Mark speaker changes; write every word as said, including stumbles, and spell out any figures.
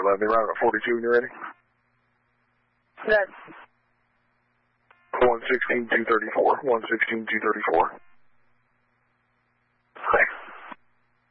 Speaker 1: eleven, around at forty-two when you're ready.
Speaker 2: Good.
Speaker 1: one sixteen, two thirty-four, one sixteen, two thirty-four.